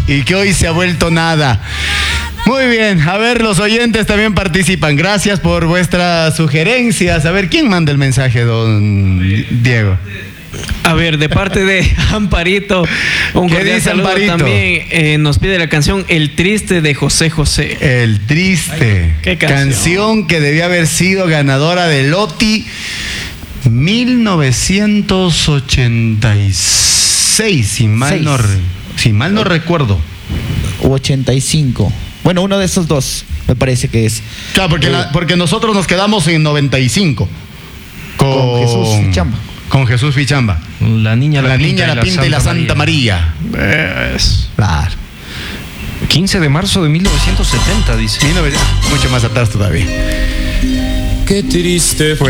y que hoy se ha vuelto nada. Muy bien, a ver, los oyentes también participan. Gracias por vuestras sugerencias. A ver, ¿quién manda el mensaje, don Diego? A ver, de parte de Amparito, un cordial saludo también. Nos pide la canción El Triste de José José. El Triste. ¿Qué canción que debía haber sido ganadora de Loti 1986, si mal no recuerdo. O 85. Bueno, uno de esos dos me parece que es. Claro, porque nosotros nos quedamos en 95 con Jesús Fichamba. Con Jesús Fichamba. La niña, la pinta y la Santa María. Claro. 15 de marzo de 1970, dice. Mucho más atrás todavía. Qué triste fue